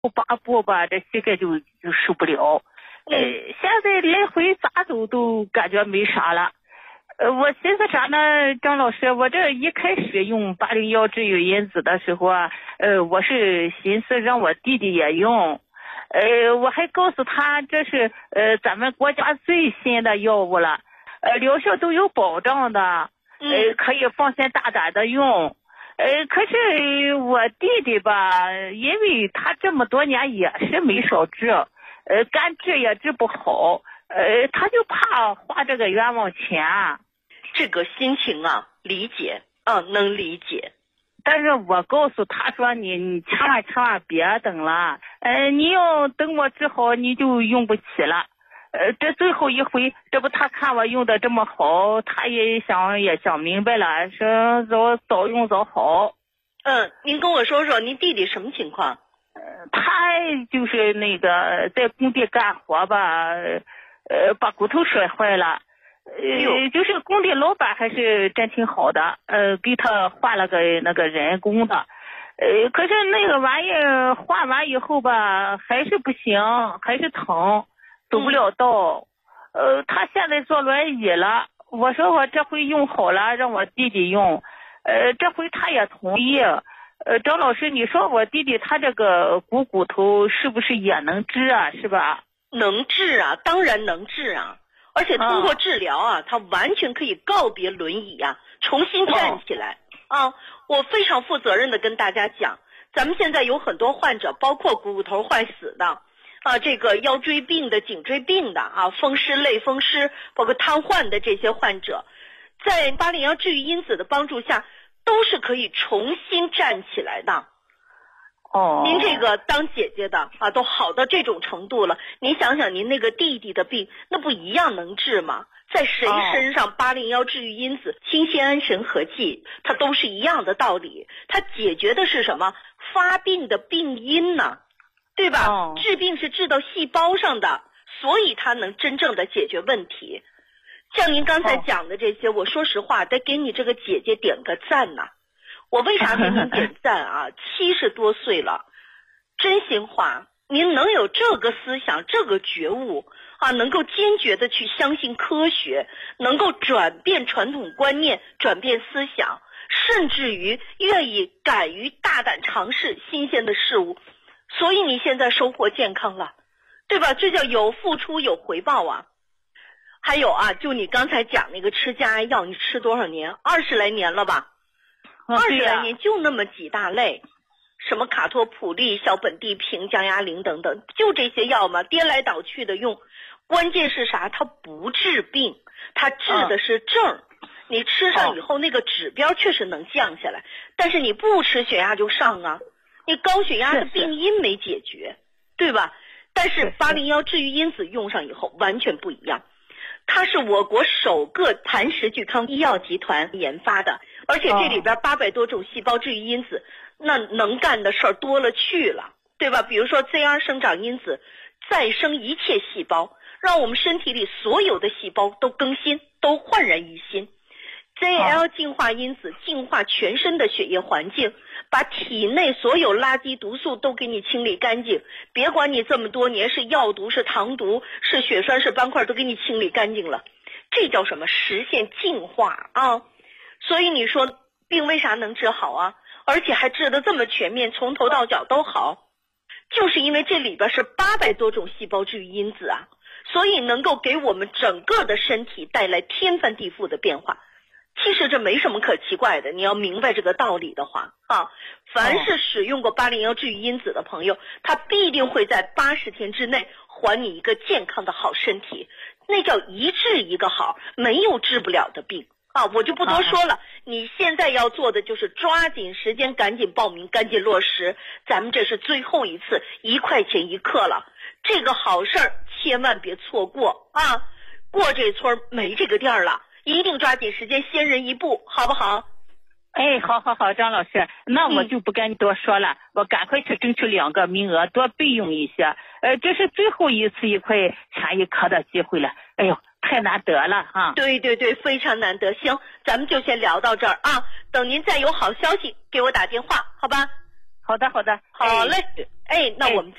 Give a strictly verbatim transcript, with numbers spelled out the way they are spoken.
八步吧，这膝盖就就受不了。呃，现在来回咋走都感觉没啥了。呃，我寻思啥呢，张老师，我这一开始用八零幺治愈因子的时候啊，呃，我是寻思让我弟弟也用，呃，我还告诉他这是呃咱们国家最新的药物了，呃，疗效都有保障的，呃，可以放心大胆的用。呃，可是我弟弟吧，因为他这么多年也是没少治，呃，干治也治不好，呃，他就怕花这个冤枉钱。 这个心情啊，理解，嗯，能理解。 但是我告诉他说你你千万千万别等了，呃，你要等我治好你就用不起了。呃，这最后一回，这不他看我用的这么好，他也想也想明白了，说早早用早好。 嗯，您跟我说说您弟弟什么情况？ 呃，他就是那个在工地干活吧，呃，把骨头摔坏了。呃，就是工地老板还是真挺好的，呃，给他换了个那个人工的，呃，可是那个玩意儿换完以后吧，还是不行，还是疼，走不了道，呃，他现在坐轮椅了，我说我这回用好了，让我弟弟用，呃，这回他也同意，呃，张老师，你说我弟弟他这个股骨头是不是也能治啊？是吧？ 能治啊，当然能治啊。而且通过治疗啊，他完全可以告别轮椅啊，重新站起来啊！我非常负责任的跟大家讲，咱们现在有很多患者，包括股骨头坏死的啊，这个腰椎病的、颈椎病的啊，风湿、类风湿，包括瘫痪的这些患者，在八零幺治愈因子的帮助下，都是可以重新站起来的。 哦， 您这个当姐姐的啊，都好到这种程度了，您想想您那个弟弟的病，那不一样能治吗？在谁身上八零幺治愈因子、清心安神和气，它都是一样的道理。它解决的是什么？发病的病因呢，对吧？ 哦， 治病是治到细胞上的，所以它能真正的解决问题。像您刚才讲的这些，我说实话，得给你这个姐姐点个赞呐。我为啥给您点赞啊？七十多岁了，真心话，您能有这个思想、这个觉悟啊，能够坚决的去相信科学，能够转变传统观念、转变思想，甚至于愿意敢于大胆尝试新鲜的事物，所以你现在收获健康了，对吧？这叫有付出有回报啊。还有啊，就你刚才讲那个吃降压药，你吃多少年？二十来年了吧？二十来年就那么几大类，什么卡托普利、小苯地平、降压灵等等，就这些药嘛，颠来倒去的用。关键是啥？它不治病，它治的是症。嗯、你吃上以后，那个指标确实能降下来，但是你不吃血压就上啊。你高血压的病因没解决，对吧？但是八零幺治愈因子用上以后完全不一样。它是我国首个磐石聚康医药集团研发的，而且这里边八百多种细胞治愈因子，那能干的事儿多了去了，对吧？比如说 Z R 生长因子，再生一切细胞，让我们身体里所有的细胞都更新，都焕然一新。Z L 净化因子净化全身的血液环境，把体内所有垃圾毒素都给你清理干净，别管你这么多年是药毒是糖毒是血栓是斑块，都给你清理干净了，这叫什么？实现净化啊！所以你说病为啥能治好啊？而且还治得这么全面，从头到脚都好，就是因为这里边是八百多种细胞治愈因子啊，所以能够给我们整个的身体带来天翻地覆的变化。其实这没什么可奇怪的，你要明白这个道理的话啊，凡是使用过八零幺治愈因子的朋友，他必定会在八十天之内还你一个健康的好身体，那叫一治一个好，没有治不了的病啊！我就不多说了，你现在要做的就是抓紧时间，赶紧报名，赶紧落实，咱们这是最后一次，一块钱一克了，这个好事儿千万别错过啊！过这村没这个店了。一定抓紧时间，先人一步，好不好？ 哎，好好好，张老师，那我就不跟你多说了，嗯、我赶快去争取两个名额，多备用一些。呃，这是最后一次一块钱一颗的机会了，哎呦，太难得了哈！ 对对对，非常难得。行，咱们就先聊到这儿啊，等您再有好消息给我打电话，好吧？ 好的好的， 好嘞，哎，那我们。